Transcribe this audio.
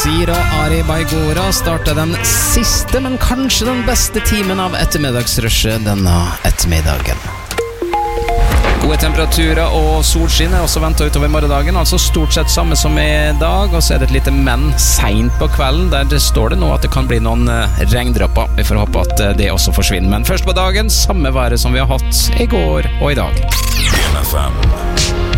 Nasir og Ari Baigora starter den siste, men kanskje den beste timen av ettermiddagsrushet denne ettermiddagen. Gode temperaturer og solskinn er også ventet utover morgendagen, altså stort sett samme som i dag, og så er det et lite men sent på kvelden, der det står det nå at det kan bli noen regndropper. Vi får håpe at det også forsvinner, men først på dagen, samme været som vi har hatt i går og i dag. NFM